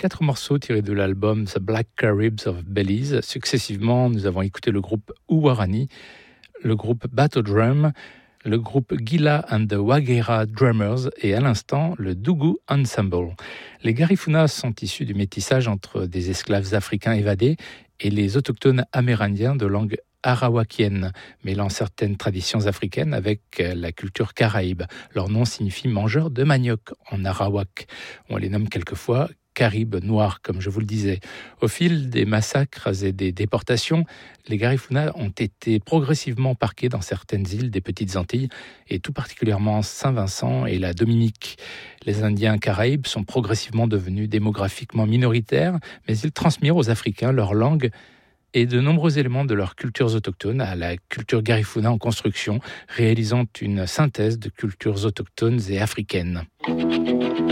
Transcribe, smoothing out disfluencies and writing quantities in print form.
4 morceaux tirés de l'album The Black Caribs of Belize. Successivement, nous avons écouté le groupe Uwarani, le groupe Bato Drum, le groupe Gila and the Waghera Drummers et à l'instant le Dougou Ensemble. Les Garifuna sont issus du métissage entre des esclaves africains évadés et les autochtones amérindiens de langue arawakienne, mêlant certaines traditions africaines avec la culture caraïbe. Leur nom signifie mangeur de manioc en arawak. On les nomme quelquefois Caribes noirs, comme je vous le disais. Au fil des massacres et des déportations, les Garifuna ont été progressivement parqués dans certaines îles des Petites Antilles, et tout particulièrement Saint-Vincent et la Dominique. Les Indiens caraïbes sont progressivement devenus démographiquement minoritaires, mais ils transmirent aux Africains leur langue et de nombreux éléments de leurs cultures autochtones à la culture Garifuna en construction, réalisant une synthèse de cultures autochtones et africaines.